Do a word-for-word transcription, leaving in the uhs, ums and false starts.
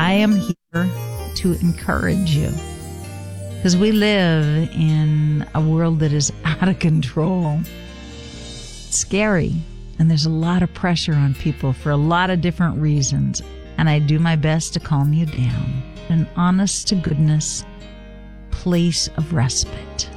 I am here to encourage you. Because we live in a world that is out of control. It's scary. And there's a lot of pressure on people for a lot of different reasons. And I do my best to calm you down. An honest to goodness place of respite.